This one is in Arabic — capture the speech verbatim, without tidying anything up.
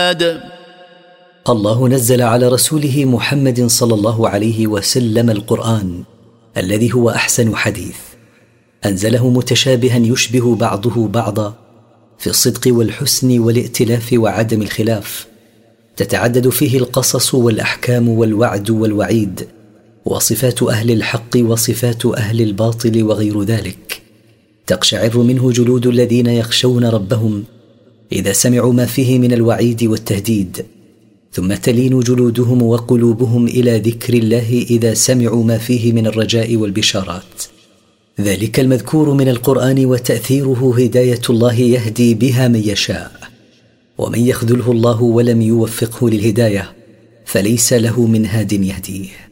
الله نزل على رسوله محمد صلى الله عليه وسلم القرآن الذي هو أحسن حديث، أنزله متشابها يشبه بعضه بعضا في الصدق والحسن والائتلاف وعدم الخلاف، تتعدد فيه القصص والأحكام والوعد والوعيد، وصفات أهل الحق وصفات أهل الباطل وغير ذلك. تقشعر منه جلود الذين يخشون ربهم إذا سمعوا ما فيه من الوعيد والتهديد، ثم تلين جلودهم وقلوبهم إلى ذكر الله إذا سمعوا ما فيه من الرجاء والبشارات. ذلك المذكور من القرآن وتأثيره هداية الله يهدي بها من يشاء، ومن يخذله الله ولم يوفقه للهداية فليس له من هاد يهديه.